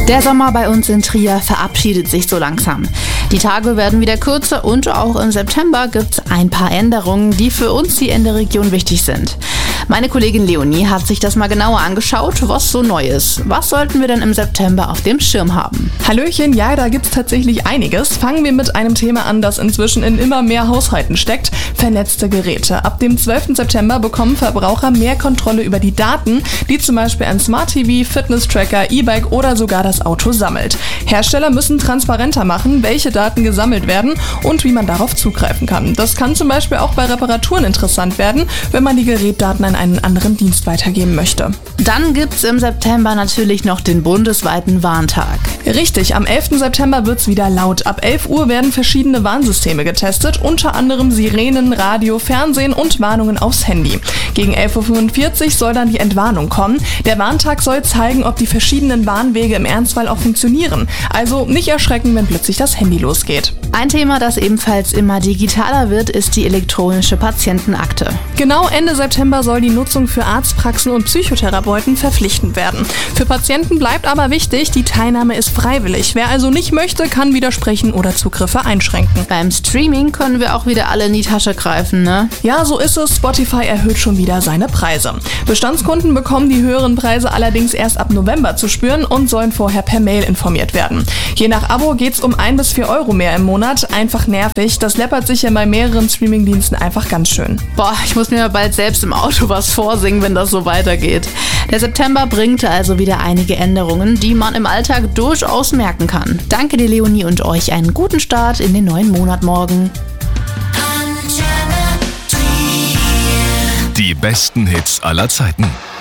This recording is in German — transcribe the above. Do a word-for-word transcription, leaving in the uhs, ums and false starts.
Der Sommer bei uns in Trier verabschiedet sich so langsam. Die Tage werden wieder kürzer und auch im September gibt es ein paar Änderungen, die für uns hier in der Region wichtig sind. Meine Kollegin Leonie hat sich das mal genauer angeschaut, was so neu ist. Was sollten wir denn im September auf dem Schirm haben? Hallöchen, ja, da gibt's tatsächlich einiges. Fangen wir mit einem Thema an, das inzwischen in immer mehr Haushalten steckt: vernetzte Geräte. Ab dem zwölften September bekommen Verbraucher mehr Kontrolle über die Daten, die zum Beispiel ein Smart T V, Fitness-Tracker, E-Bike oder sogar das Auto sammelt. Hersteller müssen transparenter machen, welche Daten gesammelt werden und wie man darauf zugreifen kann. Das kann zum Beispiel auch bei Reparaturen interessant werden, wenn man die Gerätdaten an einen anderen Dienst weitergeben möchte. Dann gibt's im September natürlich noch den bundesweiten Warntag. Richtig, am elften September wird's wieder laut. Ab elf Uhr werden verschiedene Warnsysteme getestet, unter anderem Sirenen, Radio, Fernsehen und Warnungen aufs Handy. Gegen elf Uhr fünfundvierzig soll dann die Entwarnung kommen. Der Warntag soll zeigen, ob die verschiedenen Warnwege im Ernstfall auch funktionieren. Also nicht erschrecken, wenn plötzlich das Handy losgeht. Ein Thema, das ebenfalls immer digitaler wird, ist die elektronische Patientenakte. Genau Ende September soll die Nutzung für Arztpraxen und Psychotherapeuten verpflichtend werden. Für Patienten bleibt aber wichtig, die Teilnahme ist freiwillig. Wer also nicht möchte, kann widersprechen oder Zugriffe einschränken. Beim Streaming können wir auch wieder alle in die Tasche greifen, ne? Ja, so ist es. Spotify erhöht schon wieder seine Preise. Bestandskunden bekommen die höheren Preise allerdings erst ab November zu spüren und sollen vorher per Mail informiert werden. Je nach Abo geht's um ein bis vier Euro mehr im Monat. Einfach nervig. Das läppert sich ja bei mehreren Streamingdiensten einfach ganz schön. Boah, ich muss mir bald selbst im Auto was vorsingen, wenn das so weitergeht. Der September bringt also wieder einige Änderungen, die man im Alltag durchaus merken kann. Danke dir, Leonie, und euch einen guten Start in den neuen Monat morgen. Die besten Hits aller Zeiten.